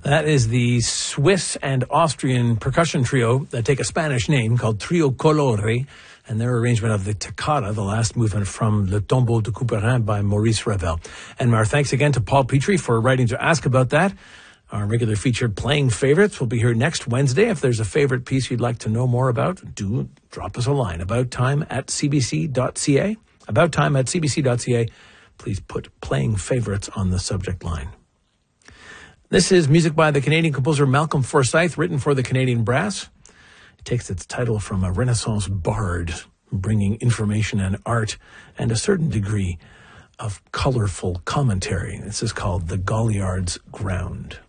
That is the Swiss and Austrian percussion trio that take a Spanish name called Trio Colore, and their arrangement of the Toccata, the last movement from Le Tombeau de Couperin by Maurice Ravel. And our thanks again to Paul Petrie for writing to ask about that. Our regular featured Playing Favorites will be here next Wednesday. If there's a favorite piece you'd like to know more about, do drop us a line. abouttime@cbc.ca. Abouttime@cbc.ca. Please put Playing Favorites on the subject line. This is music by the Canadian composer Malcolm Forsyth, written for the Canadian Brass. It takes its title from a Renaissance bard, bringing information and art and a certain degree of colorful commentary. This is called The Galliard's Ground.